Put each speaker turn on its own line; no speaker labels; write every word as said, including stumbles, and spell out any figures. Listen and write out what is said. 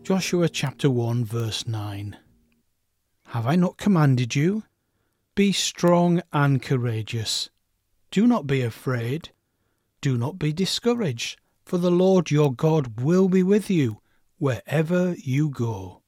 Joshua chapter one verse nine. Have I not commanded you? Be strong and courageous. Do not be afraid. Do not be discouraged, for the Lord your God will be with you wherever you go.